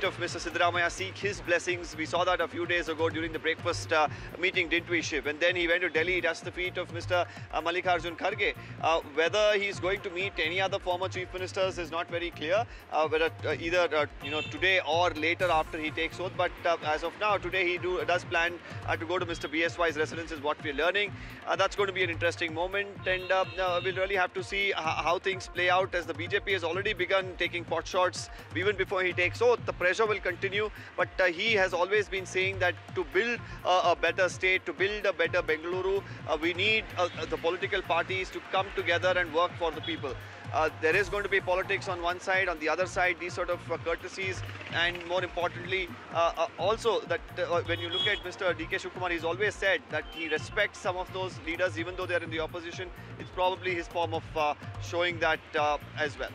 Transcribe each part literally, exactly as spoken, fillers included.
feet of Mister Siddaramaiah, seek his blessings. We saw that a few days ago during the breakfast uh, meeting, didn't we, Shiv? And then he went to Delhi, touched the feet of Mister Uh, Mallikarjun Kharge. Uh, whether he's going to meet any other former chief ministers is not very clear. Uh, whether uh, either uh, you know today or later after he takes oath. But uh, as of now, today he do, does plan uh, to go to Mister B S Y's residence, is what we're learning. Uh, that's going to be an interesting moment, and uh, uh, we'll really have to see how things play out, as the B J P has already begun taking pot shots even before he takes oath. The pressure will continue, but uh, he has always been saying that to build uh, a better state, to build a better Bengaluru, uh, we need uh, the political parties to come together and work for the people. Uh, there is going to be politics on one side, on the other side these sort of uh, courtesies, and more importantly uh, uh, also that uh, when you look at Mister D K Shivakumar, he's always said that he respects some of those leaders even though they're in the opposition. It's probably his form of uh, showing that uh, as well.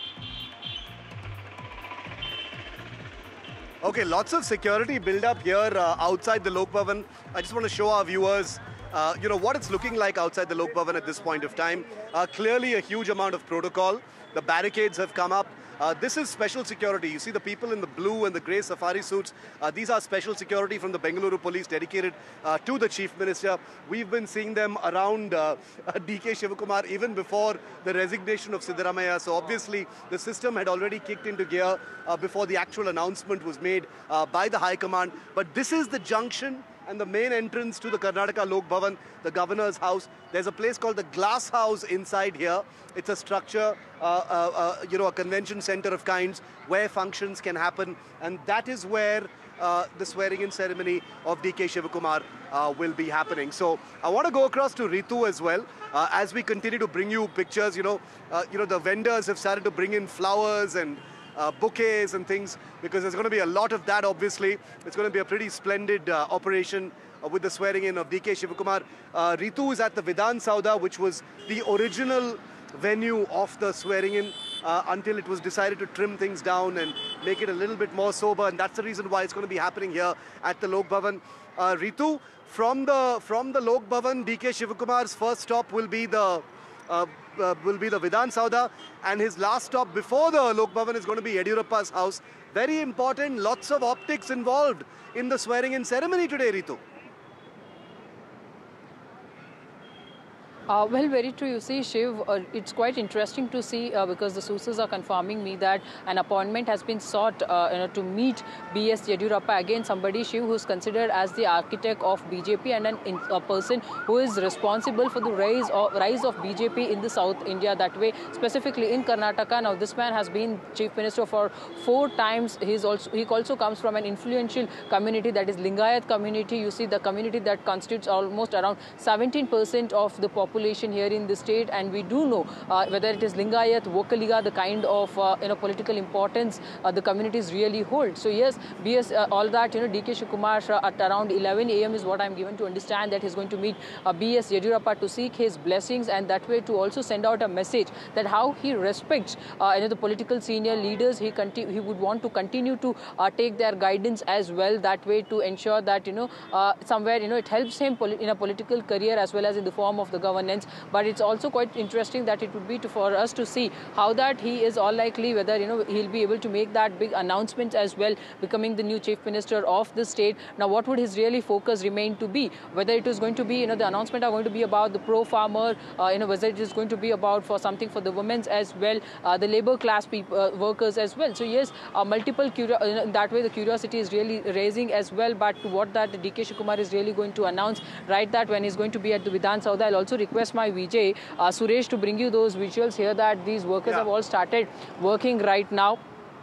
Okay, lots of security build up here uh, outside the Lok Bhavan. I just want to show our viewers Uh, you know, what it's looking like outside the Lok Bhavan at this point of time. Uh, clearly a huge amount of protocol. The barricades have come up. Uh, this is special security. You see the people in the blue and the grey safari suits. Uh, these are special security from the Bengaluru police dedicated uh, to the Chief Minister. We've been seeing them around uh, D K Shivakumar even before the resignation of Siddaramaiah. So obviously the system had already kicked into gear uh, before the actual announcement was made uh, by the High Command. But this is the junction and the main entrance to the Karnataka Lok Bhavan, the governor's house. There's a place called the Glass House inside here. It's a structure, uh, uh, uh, you know, a convention center of kinds where functions can happen. And that is where uh, the swearing-in ceremony of D K Shivakumar uh, will be happening. So I want to go across to Ritu as well. Uh, as we continue to bring you pictures, you know, uh, you know, the vendors have started to bring in flowers and Uh, bouquets and things, because there's going to be a lot of that. Obviously it's going to be a pretty splendid uh, operation uh, with the swearing in of D K Shivakumar. uh, Ritu is at the Vidhan Sauda, which was the original venue of the swearing in uh, until it was decided to trim things down and make it a little bit more sober, and that's the reason why it's going to be happening here at the Lok Bhavan. uh, Ritu, from the from the Lok Bhavan, D K Shivakumar's first stop will be the Uh, uh, will be the Vidhan Sauda, and his last stop before the Lok Bhavan is going to be Yediyurappa's house. Very important, lots of optics involved in the swearing-in ceremony today, Ritu. Uh, well, very true. You see, Shiv, uh, it's quite interesting to see uh, because the sources are confirming me that an appointment has been sought uh, you know, to meet B S Yediyurappa. Again, somebody, Shiv, who's considered as the architect of B J P and an, in, a person who is responsible for the rise of, rise of B J P in the South India that way, specifically in Karnataka. Now, this man has been Chief Minister for four times. He's also, he also comes from an influential community, that is Lingayat community. You see, the community that constitutes almost around seventeen percent of the population here in the state, and we do know uh, whether it is Lingayat, Vokaliga, the kind of uh, you know political importance uh, the communities really hold. So yes, B S uh, all that you know D K Shivakumar uh, at around eleven A M is what I'm given to understand that he's going to meet uh, B S Yediyurappa to seek his blessings, and that way to also send out a message that how he respects uh, you know the political senior leaders. He continue he would want to continue to uh, take their guidance as well. That way to ensure that you know uh, somewhere you know it helps him in a political career as well as in the form of the governance. But it's also quite interesting that it would be to, for us to see how that he is all likely whether you know he'll be able to make that big announcement as well, becoming the new Chief Minister of the state. Now, what would his really focus remain to be? Whether it is going to be you know the announcement are going to be about the pro-farmer, uh, you know whether it is going to be about for something for the women as well, uh, the labor class people, uh, workers as well. So yes, uh, multiple you know, that way the curiosity is really raising as well. But what that D K Shivakumar is really going to announce, right, that when he's going to be at the Vidhan Sauda, I'll also request my Vijay, uh, Suresh, to bring you those visuals here that these workers yeah. have all started working right now.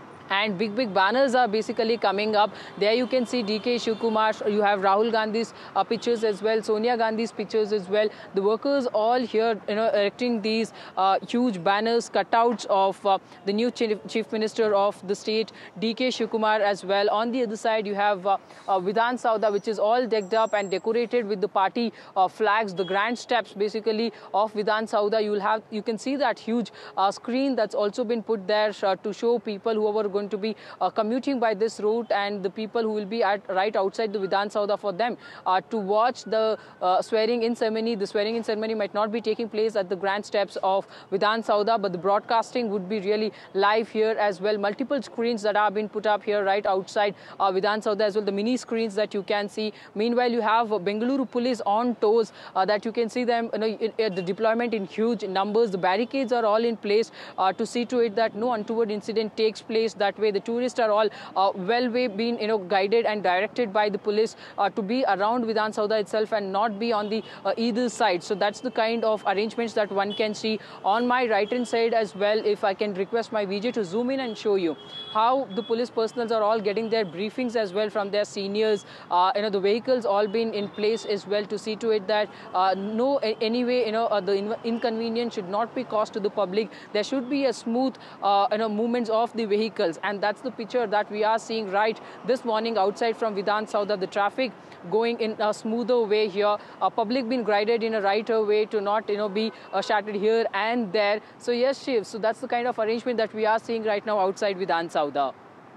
And big, big banners are basically coming up. There you can see D K Shivakumar, you have Rahul Gandhi's uh, pictures as well, Sonia Gandhi's pictures as well. The workers all here, you know, erecting these uh, huge banners, cutouts of uh, the new chief, chief Minister of the state, D K Shivakumar as well. On the other side, you have uh, uh, Vidhan Sauda, which is all decked up and decorated with the party uh, flags, the grand steps basically of Vidhan Sauda. You'll have, you can see that huge uh, screen that's also been put there uh, to show people who are going to be uh, commuting by this route, and the people who will be at right outside the Vidhan Sauda, for them uh, to watch the uh, swearing in ceremony. The swearing in ceremony might not be taking place at the grand steps of Vidhan Sauda, but the broadcasting would be really live here as well. Multiple screens that are being put up here right outside uh, Vidhan Sauda as well, the mini screens that you can see. Meanwhile, you have uh, Bengaluru police on toes uh, that you can see them, you know, in, in the deployment in huge numbers. The barricades are all in place uh, to see to it that no untoward incident takes place. That way, the tourists are all uh, well way being, you know, guided and directed by the police uh, to be around Vidhan Sauda itself and not be on the uh, either side. So that's the kind of arrangements that one can see on my right hand side as well. If I can request my V J to zoom in and show you how the police personnel are all getting their briefings as well from their seniors. Uh, you know, the vehicles all been in place as well to see to it that uh, no anyway, you know, uh, the in inconvenience should not be caused to the public. There should be a smooth, uh, you know, movements of the vehicles, and that's the picture that we are seeing right this morning outside from Vidhan Sauda. The traffic going in a smoother way here. Uh, public being guided in a righter way to not, you know, be uh, shattered here and there. So yes, Shiv. So that's the kind of arrangement that we are seeing right now outside Vidhan Sauda.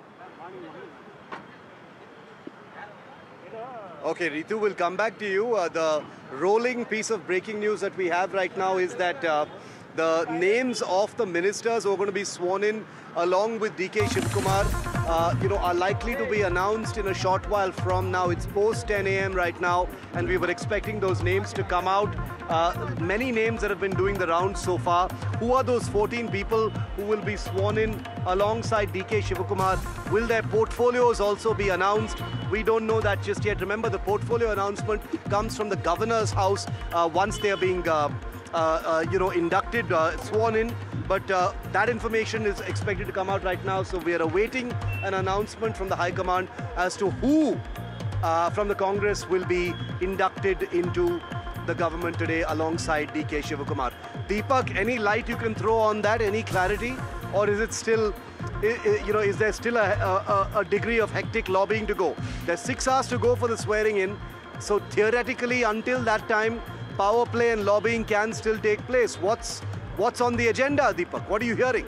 Okay, Ritu, we'll come back to you. Uh, the rolling piece of breaking news that we have right now is that uh, the names of the ministers who are going to be sworn in along with D K Shivakumar, uh, you know, are likely to be announced in a short while from now. It's post ten A M right now, and we were expecting those names to come out. Uh, many names that have been doing the rounds so far. Who are those fourteen people who will be sworn in alongside D K Shivakumar? Will their portfolios also be announced? We don't know that just yet. Remember, the portfolio announcement comes from the governor's house uh, once they are being uh, uh, uh, you know, inducted, uh, sworn in. But uh, that information is expected to come out right now. So we are awaiting an announcement from the High Command as to who uh, from the Congress will be inducted into the government today alongside D K Shivakumar. Deepak, any light you can throw on that? Any clarity? Or is it still, you know, is there still a, a, a degree of hectic lobbying to go? There's six hours to go for the swearing in. So theoretically, until that time, power play and lobbying can still take place. What's What's on the agenda, Deepak? What are you hearing?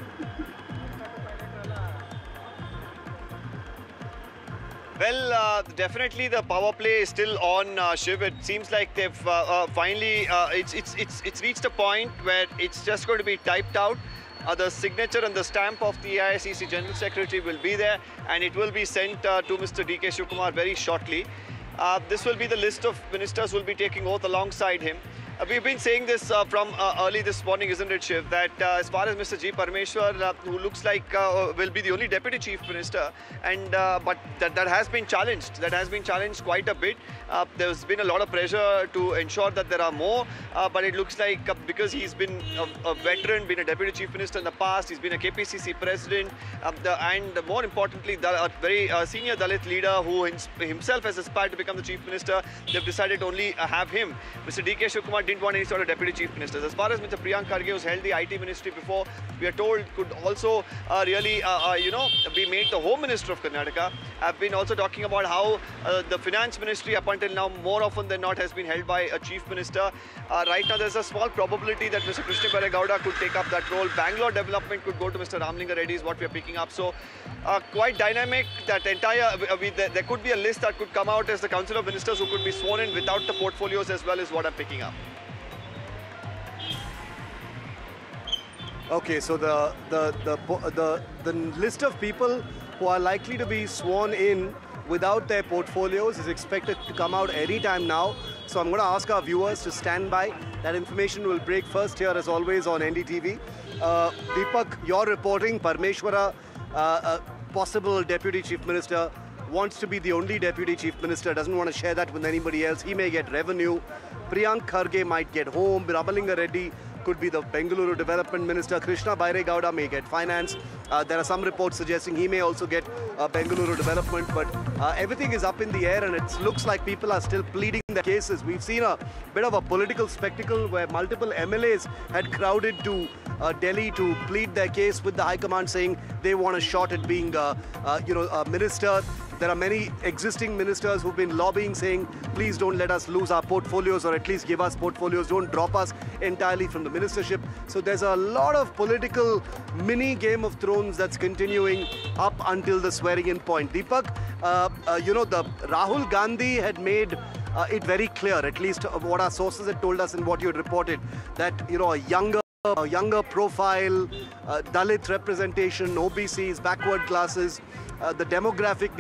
Well, uh, definitely the power play is still on, uh, Shiv. It seems like they've uh, uh, finally, uh, it's, it's, it's, it's reached a point where it's just going to be typed out. Uh, the signature and the stamp of the A I C C General Secretary will be there, and it will be sent uh, to Mister D K Shivakumar very shortly. Uh, this will be the list of ministers who will be taking oath alongside him. Uh, we've been saying this uh, from uh, early this morning, isn't it, Shiv, that uh, as far as Mister G. Parameshwar, uh, who looks like uh, will be the only Deputy Chief Minister, and uh, but that, that has been challenged. That has been challenged quite a bit. Uh, there's been a lot of pressure to ensure that there are more, uh, but it looks like uh, because he's been a, a veteran, been a Deputy Chief Minister in the past, he's been a K P C C President, uh, the, and more importantly, the, a very uh, senior Dalit leader who himself has aspired to become the Chief Minister. They've decided to only uh, have him. Mister D K Shivakumar didn't want any sort of Deputy Chief Ministers. As far as Mister Priyank Kharge, who's held the I T Ministry before, we are told could also uh, really, uh, uh, you know, be made the Home Minister of Karnataka. I've been also talking about how uh, the Finance Ministry up until now, more often than not, has been held by a Chief Minister. Uh, right now, there's a small probability that Mister Krishna Bairagowda could take up that role. Bangalore development could go to Mister Ramlinga Reddy is what we are picking up. So, uh, quite dynamic. That entire, uh, we, there, there could be a list that could come out as the Council of Ministers who could be sworn in without the portfolios as well, is what I'm picking up. Okay, so the, the, the, the, the list of people who are likely to be sworn in without their portfolios is expected to come out any time now. So I'm going to ask our viewers to stand by. That information will break first here, as always, on N D T V. Uh, Deepak, you're reporting Parameshwara, uh, uh, possible Deputy Chief Minister, wants to be the only Deputy Chief Minister, doesn't want to share that with anybody else. He may get revenue. Priyank Kharge might get home. Ramlinga Reddy could be the Bengaluru Development Minister. Krishna Bairagowda may get finance. Uh, there are some reports suggesting he may also get uh, Bengaluru Development, but uh, everything is up in the air, and it looks like people are still pleading their cases. We've seen a bit of a political spectacle where multiple M L As had crowded to uh, Delhi to plead their case with the High Command, saying they want a shot at being, uh, uh, you know, a minister. There are many existing ministers who've been lobbying, saying, please don't let us lose our portfolios, or at least give us portfolios, don't drop us entirely from the ministership. So there's a lot of political mini Game of Thrones that's continuing up until the swearing-in point. Deepak, uh, uh, you know, the Rahul Gandhi had made uh, it very clear, at least what our sources had told us and what you had reported, that, you know, a younger A younger profile, uh, Dalit representation, O B Cs, backward classes, uh, the demographic